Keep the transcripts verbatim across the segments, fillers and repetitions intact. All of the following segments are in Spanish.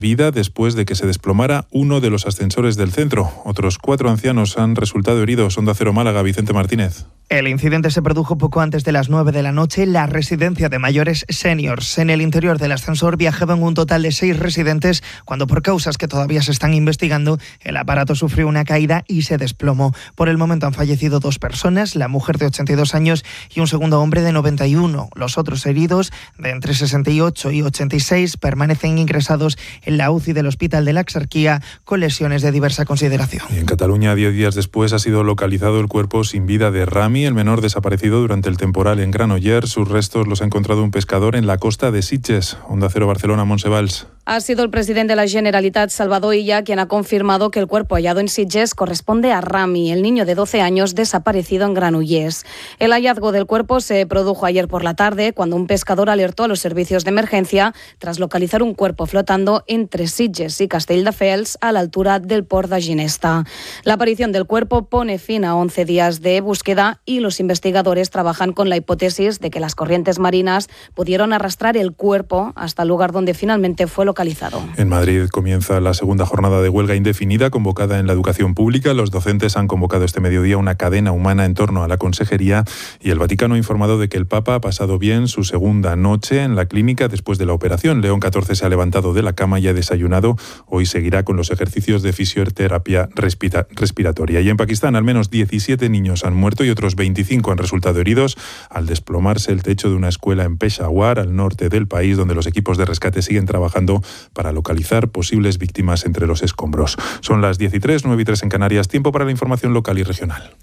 vida después de que se desplomara uno de los ascensores del centro. Otros cuatro ancianos han resultado heridos. Onda Cero Málaga, Vicente Martínez. El incidente se produjo poco antes de las nueve de la noche en la residencia de mayores seniors. En el interior del ascensor viajaban un total de seis residentes cuando, por causas que todavía se están investigando, el aparato sufrió una caída y se desplomó. Por el momento han fallecido dos personas, la mujer de ochenta y dos años y un segundo hombre de noventa y uno. Los otros heridos, de entre sesenta y ocho y ochenta y seis, permanecen ingresados en la U C I del Hospital de la Exarquía con lesiones de diversa consideración. Y en Cataluña, diez días después, ha sido localizado el cuerpo sin vida de Rami, el menor desaparecido durante el temporal en Granollers. Sus restos los ha encontrado un pescador en la costa de Sitges. Onda Cero Barcelona, Montse Valls. Ha sido el presidente de la Generalitat, Salvador Illa, quien ha confirmado que el cuerpo hallado en Sitges corresponde a Rami, el niño de doce años desaparecido en Granollers. El hallazgo del cuerpo se produjo ayer por la tarde, cuando un pescador alertó a los servicios de emergencia tras localizar un cuerpo flotando entre Sitges y Castelldefels, a la altura del Port de Ginesta. La aparición del cuerpo pone fin a once días de búsqueda y los investigadores trabajan con la hipótesis de que las corrientes marinas pudieron arrastrar el cuerpo hasta el lugar donde finalmente fue localizado. En Madrid comienza la segunda jornada de huelga indefinida convocada en la educación pública. Los docentes han convocado este mediodía una cadena humana en torno a la consejería y el Vaticano ha informado de que el Papa ha pasado bien su segunda noche en la clínica después de la operación. León catorce se ha levantado de la cama y ha desayunado. Hoy seguirá con los ejercicios de fisioterapia respira- respiratoria. Y en Pakistán al menos diecisiete niños han muerto y otros veinticinco han resultado heridos al desplomarse el techo de una escuela en Peshawar, al norte del país, donde los equipos de rescate siguen trabajando para localizar posibles víctimas entre los escombros. Son las diez y tres, nueve y tres en Canarias. Tiempo para la información local y regional.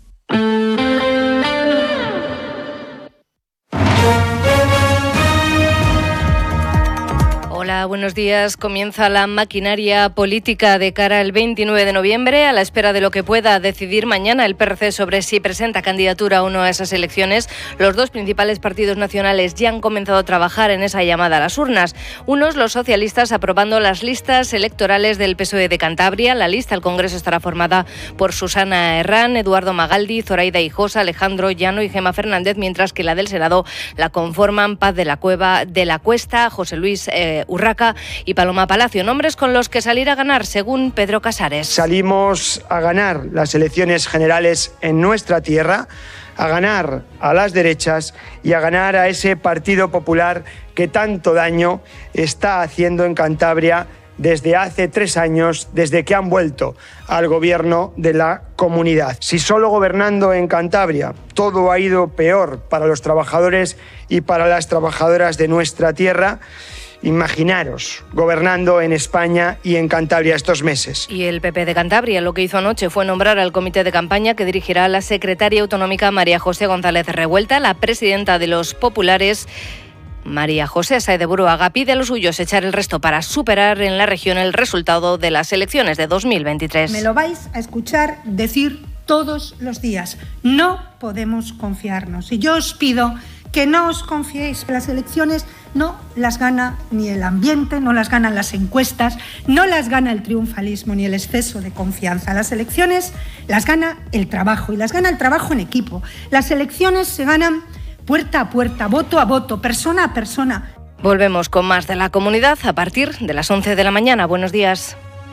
Hola, buenos días. Comienza la maquinaria política de cara al veintinueve de noviembre, a la espera de lo que pueda decidir mañana el P R C sobre si presenta candidatura o no a esas elecciones. Los dos principales partidos nacionales ya han comenzado a trabajar en esa llamada a las urnas. Unos, los socialistas, aprobando las listas electorales del P S O E de Cantabria. La lista al Congreso estará formada por Susana Herrán, Eduardo Magaldi, Zoraida Hijosa, Alejandro Llano y Gemma Fernández, mientras que la del Senado la conforman Paz de la Cueva de la Cuesta, José Luis eh, Urraca y Paloma Palacio, nombres con los que salir a ganar, según Pedro Casares. Salimos a ganar las elecciones generales en nuestra tierra, a ganar a las derechas y a ganar a ese Partido Popular que tanto daño está haciendo en Cantabria desde hace tres años, desde que han vuelto al gobierno de la comunidad. Si solo gobernando en Cantabria todo ha ido peor para los trabajadores y para las trabajadoras de nuestra tierra, imaginaros gobernando en España y en Cantabria estos meses. Y el P P de Cantabria lo que hizo anoche fue nombrar al comité de campaña que dirigirá la secretaria autonómica María José González Revuelta. La presidenta de los populares, María José Saez de Buruaga, pide a los suyos echar el resto para superar en la región el resultado de las elecciones de dos mil veintitrés. Me lo vais a escuchar decir todos los días. No podemos confiarnos. Y yo os pido que no os confiéis. Las elecciones no las gana ni el ambiente, no las ganan las encuestas, no las gana el triunfalismo ni el exceso de confianza. Las elecciones las gana el trabajo y las gana el trabajo en equipo. Las elecciones se ganan puerta a puerta, voto a voto, persona a persona. Volvemos con más de la comunidad a partir de las once de la mañana. Buenos días.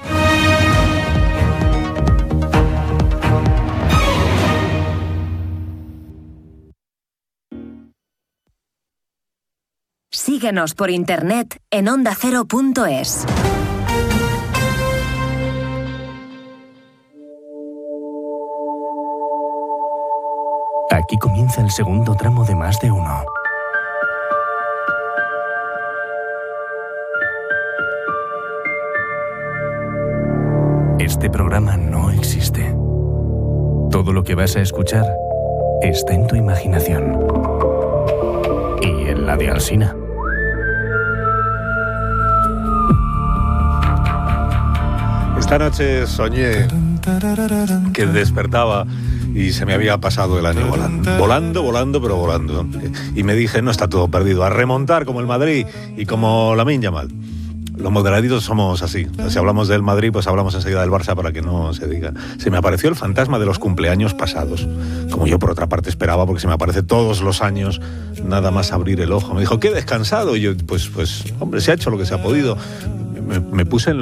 Síguenos por internet en onda cero punto es. Aquí comienza el segundo tramo de Más de Uno. Este programa no existe. Todo lo que vas a escuchar está en tu imaginación. Y en la de Alsina. Esta noche soñé que despertaba y se me había pasado el año volando. Volando, volando, pero volando. Y me dije, no está todo perdido. A remontar como el Madrid y como Lamine Yamal. Los moderaditos somos así. Si hablamos del Madrid, pues hablamos enseguida del Barça para que no se diga. Se me apareció el fantasma de los cumpleaños pasados. Como yo, por otra parte, esperaba, porque se me aparece todos los años, nada más abrir el ojo. Me dijo, qué descansado. Y yo, pues, pues, hombre, se ha hecho lo que se ha podido. Me, me puse en